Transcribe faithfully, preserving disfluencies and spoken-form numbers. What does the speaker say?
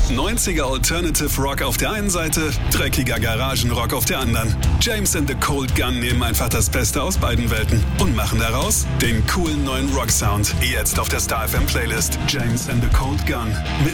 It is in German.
neunziger Alternative Rock auf der einen Seite, dreckiger Garagenrock auf der anderen. James and the Cold Gun nehmen einfach das Beste aus beiden Welten und machen daraus den coolen neuen Rock-Sound. Jetzt auf der Star F M Playlist. James and the Cold Gun. Mit